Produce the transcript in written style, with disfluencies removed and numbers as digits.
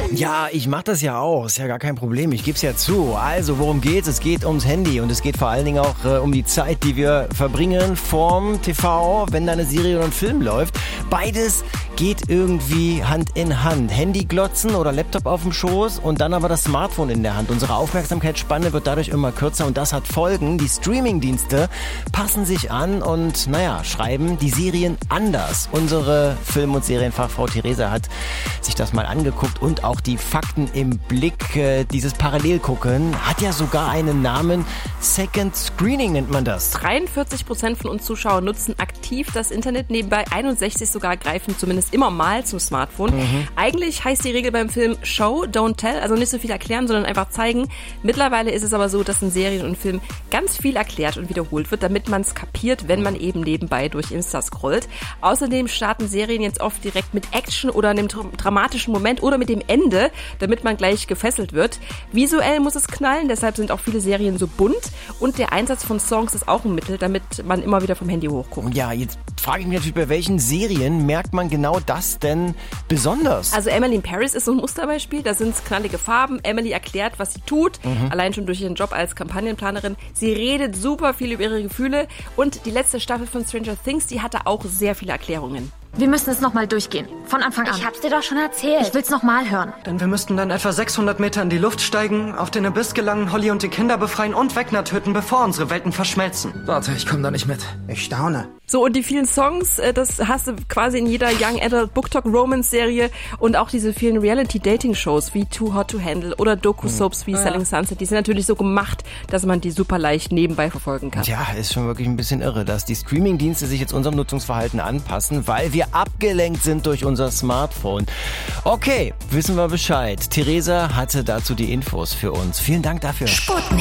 Ja, ich mach das ja auch. Ist ja gar kein Problem. Ich geb's ja zu. Also, worum geht's? Es geht ums Handy und es geht vor allen Dingen auch um die Zeit, die wir verbringen vorm TV, wenn da eine Serie oder ein Film läuft. Beides geht irgendwie Hand in Hand. Handy glotzen oder Laptop auf dem Schoß und dann aber das Smartphone in der Hand. Unsere Aufmerksamkeitsspanne wird dadurch immer kürzer und das hat Folgen. Die Streamingdienste passen sich an und, schreiben die Serien anders. Unsere Film- und Serienfachfrau Theresa hat sich das mal angeguckt und auch die Fakten im Blick. Dieses Parallelgucken hat ja sogar einen Namen. Second Screening nennt man das. 43% von uns Zuschauern nutzen aktiv das Internet, nebenbei 61 sogar greifen zumindest immer mal zum Smartphone. Eigentlich heißt die Regel beim Film Show, don't tell, also nicht so viel erklären, sondern einfach zeigen. Mittlerweile ist es aber so, dass in Serien und Filmen ganz viel erklärt und wiederholt wird, damit man es kapiert, wenn man eben nebenbei durch Insta scrollt. Außerdem starten Serien jetzt oft direkt mit Action oder einem dramatischen Moment oder mit dem Ende, damit man gleich gefesselt wird. Visuell muss es knallen, deshalb sind auch viele Serien so bunt und der Einsatz von Songs ist auch ein Mittel, damit man immer wieder vom Handy hochguckt. Ja, jetzt frage ich mich natürlich, bei welchen Serien merkt man genau das denn besonders? Also Emily in Paris ist so ein Musterbeispiel, da sind es knallige Farben. Emily erklärt, was sie tut, allein schon durch ihren Job als Kampagnenplanerin. Sie redet super viel über ihre Gefühle und die letzte Staffel von Stranger Things, die hatte auch sehr viele Erklärungen. Wir müssen es nochmal durchgehen. Von Anfang an. Ich hab's dir doch schon erzählt. Ich will's nochmal hören. Denn wir müssten dann etwa 600 Meter in die Luft steigen, auf den Abyss gelangen, Holly und die Kinder befreien und Wegner töten, bevor unsere Welten verschmelzen. Warte, ich komme da nicht mit. Ich staune. So, und die vielen Songs, das hast du quasi in jeder Young Adult Book Talk Romance Serie und auch diese vielen Reality-Dating-Shows wie Too Hot to Handle oder Doku-Soaps wie Selling Sunset, die sind natürlich so gemacht, dass man die super leicht nebenbei verfolgen kann. Ja, ist schon wirklich ein bisschen irre, dass die Streaming-Dienste sich jetzt unserem Nutzungsverhalten anpassen, weil wir abgelenkt sind durch unser Smartphone. Okay, wissen wir Bescheid. Theresa hatte dazu die Infos für uns. Vielen Dank dafür.